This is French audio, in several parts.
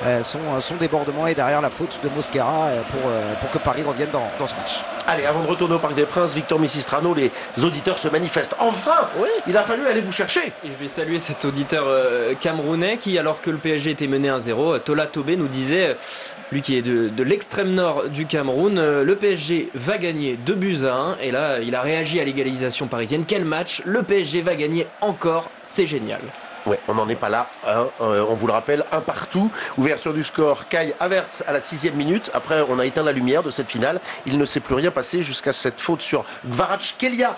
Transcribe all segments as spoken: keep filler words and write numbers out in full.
euh, son, son débordement et derrière la faute de Mosquera euh, pour, euh, pour que Paris revienne dans, dans ce match. Allez, avant de retourner au Parc des Princes, Victor Missistrano, les auditeurs se manifestent. Enfin, oui. Il a fallu aller vous chercher. Et je vais saluer cet auditeur euh, camerounais qui, alors que le P S G était mené un zéro, Tola Tobé nous disait, euh, lui qui est de, de l'extrême nord du Cameroun, euh, le P S G va gagner deux buts à un. Et là, il a réagi à l'égalisation parisienne. Quel match! Le P S G va gagner encore, c'est génial. Ouais, on n'en est pas là, hein. euh, on vous le rappelle, un partout, ouverture du score, Kai Havertz à la sixième minute, après on a éteint la lumière de cette finale, il ne s'est plus rien passé jusqu'à cette faute sur Kvaratskhelia,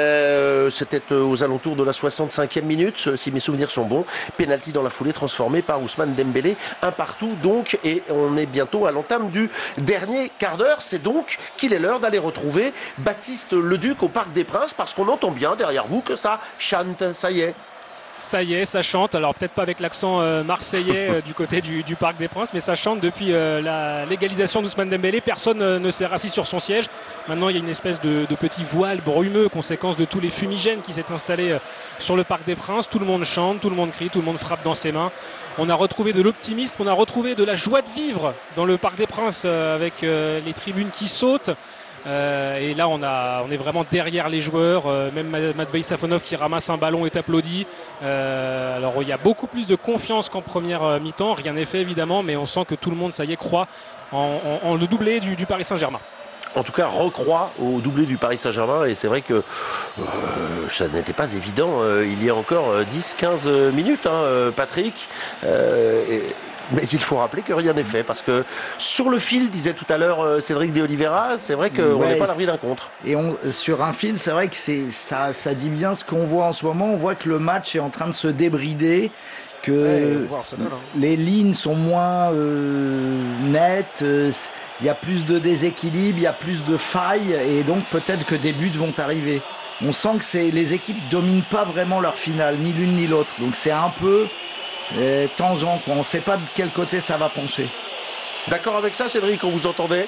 euh, c'était aux alentours de la soixante-cinquième minute, si mes souvenirs sont bons, pénalty dans la foulée transformé par Ousmane Dembélé, un partout donc, et on est bientôt à l'entame du dernier quart d'heure, c'est donc qu'il est l'heure d'aller retrouver Baptiste Leduc au Parc des Princes, parce qu'on entend bien derrière vous que ça chante, ça y est. Ça y est, ça chante. Alors peut-être pas avec l'accent euh, marseillais euh, du côté du, du Parc des Princes, mais ça chante depuis euh, la légalisation d'Ousmane Dembélé. Personne euh, ne s'est rassis sur son siège. Maintenant, il y a une espèce de, de petit voile brumeux, conséquence de tous les fumigènes qui s'est installé euh, sur le Parc des Princes. Tout le monde chante, tout le monde crie, tout le monde frappe dans ses mains. On a retrouvé de l'optimisme, on a retrouvé de la joie de vivre dans le Parc des Princes euh, avec euh, les tribunes qui sautent. Euh, et là on, a, on est vraiment derrière les joueurs, euh, même Matvei Safonov qui ramasse un ballon est applaudi. Euh, alors il y a beaucoup plus de confiance qu'en première euh, mi-temps, rien n'est fait évidemment, mais on sent que tout le monde ça y est croit en, en, en le doublé du, du Paris Saint-Germain. En tout cas, recroit au doublé du Paris Saint-Germain, et c'est vrai que euh, ça n'était pas évident euh, il y a encore dix quinze minutes, hein, Patrick. Euh, et... Mais il faut rappeler que rien n'est fait, parce que sur le fil, disait tout à l'heure Cédric de Oliveira, c'est vrai qu'on n'est ouais, pas à l'abri d'un contre. Et on, sur un fil, c'est vrai que c'est, ça, ça dit bien ce qu'on voit en ce moment. On voit que le match est en train de se débrider, que ouais, Arsenal, hein. Les lignes sont moins euh, nettes, il euh, y a plus de déséquilibre, il y a plus de failles, et donc peut-être que des buts vont arriver. On sent que c'est, les équipes dominent pas vraiment leur finale, ni l'une ni l'autre. Donc c'est un peu... Et tangent, quoi. On ne sait pas de quel côté ça va pencher. D'accord avec ça, Cédric, on vous entendait?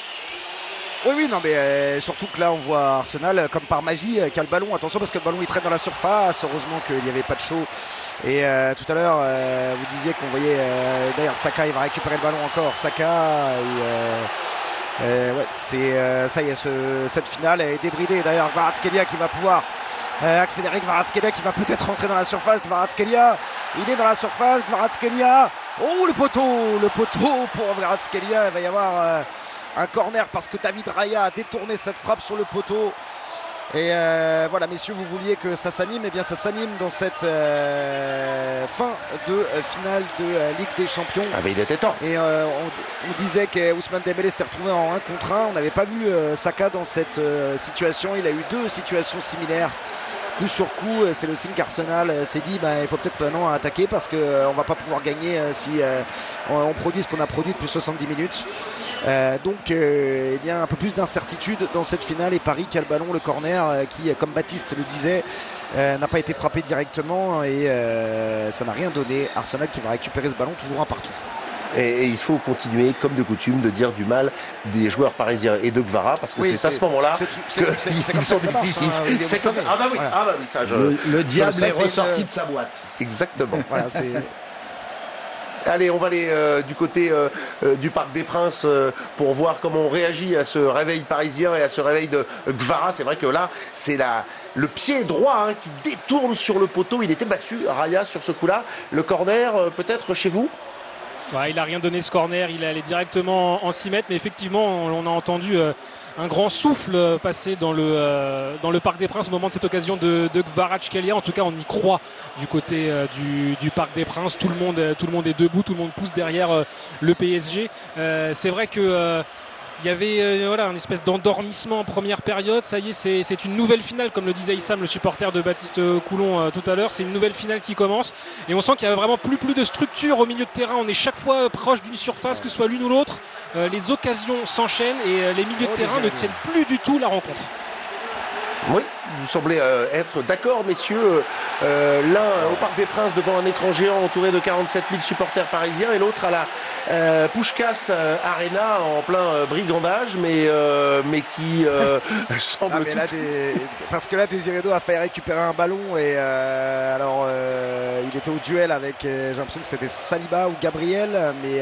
Oui, oui, non, mais euh, surtout que là, on voit Arsenal, euh, comme par magie, euh, qui a le ballon. Attention, parce que le ballon, il traîne dans la surface. Heureusement qu'il n'y avait pas de chaud. Et euh, tout à l'heure, euh, vous disiez qu'on voyait... Euh, d'ailleurs, Saka, il va récupérer le ballon encore. Saka, et, euh, euh, ouais, c'est, euh, ça y est, ce, cette finale est débridée. D'ailleurs, Kvaratskhelia qui va pouvoir... Euh, accéléré, Kvaratskhelia qui va peut-être rentrer dans la surface. Kvaratskhelia, il est dans la surface. Kvaratskhelia, oh le poteau, le poteau pour Kvaratskhelia. Il va y avoir euh, un corner parce que David Raya a détourné cette frappe sur le poteau. Et euh, voilà, messieurs, vous vouliez que ça s'anime, et eh bien ça s'anime dans cette euh, fin de euh, finale de euh, Ligue des Champions. Ah mais il était temps. Et euh, on, on disait qu'Ousmane Dembélé s'était retrouvé en un contre un. On n'avait pas vu euh, Saka dans cette euh, situation. Il a eu deux situations similaires. Coup sur coup, c'est le signe qu'Arsenal s'est dit bah, il faut peut-être maintenant attaquer parce qu'on euh, ne va pas pouvoir gagner euh, si euh, on, on produit ce qu'on a produit depuis soixante-dix minutes. Euh, donc euh, eh bien, un peu plus d'incertitude dans cette finale, et Paris qui a le ballon, le corner euh, qui, comme Baptiste le disait, euh, n'a pas été frappé directement, et euh, ça n'a rien donné. Arsenal qui va récupérer ce ballon, toujours un partout. Et, et il faut continuer, comme de coutume, de dire du mal des joueurs parisiens et de Kvara, parce que oui, c'est, c'est à ce moment-là qu'ils sont décisifs. Hein, c'est comme... Ah bah oui, voilà. ah bah oui ça, je... le, le diable ça, est ressorti une... de sa boîte. Exactement. Voilà, c'est... Allez, on va aller euh, du côté euh, euh, du Parc des Princes euh, pour voir comment on réagit à ce réveil parisien et à ce réveil de Kvara. C'est vrai que là, c'est la, le pied droit hein, qui détourne sur le poteau. Il était battu, Raya, sur ce coup-là. Le corner, euh, peut-être chez vous? Ouais, il n'a rien donné ce corner, il est allé directement en six mètres, mais effectivement on a entendu euh, un grand souffle passer dans le, euh, dans le Parc des Princes au moment de cette occasion de, de Kvaratskhelia. En tout cas on y croit du côté euh, du, du Parc des Princes, tout le, monde, tout le monde est debout, tout le monde pousse derrière euh, le P S G. Euh, c'est vrai que... Euh, Il y avait euh, voilà, une espèce d'endormissement en première période. Ça y est, c'est, c'est une nouvelle finale, comme le disait Issam, le supporter de Baptiste Coulon euh, tout à l'heure. C'est une nouvelle finale qui commence. Et on sent qu'il y a vraiment plus, plus de structure au milieu de terrain. On est chaque fois proche d'une surface, que ce soit l'une ou l'autre. Euh, les occasions s'enchaînent et euh, les milieux de terrain ne tiennent plus du tout la rencontre. Oui, vous semblez euh, être d'accord, messieurs. Euh, l'un au Parc des Princes devant un écran géant entouré de quarante-sept mille supporters parisiens, et l'autre à la euh, Puskás Arena en plein euh, brigandage, mais, euh, mais qui euh, semble... Ah, mais là, des... Parce que là, Desiredo a failli récupérer un ballon, et euh, alors euh, il était au duel avec, euh, j'ai l'impression que c'était Saliba ou Gabriel, mais